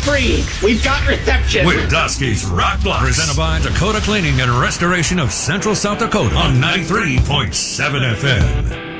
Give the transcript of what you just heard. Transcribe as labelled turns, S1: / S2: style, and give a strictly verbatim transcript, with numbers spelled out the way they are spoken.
S1: free. We've got reception.
S2: With Dusky's Rock Blocks. Presented by Dakota Cleaning and Restoration of Central South Dakota on ninety-three point seven F M.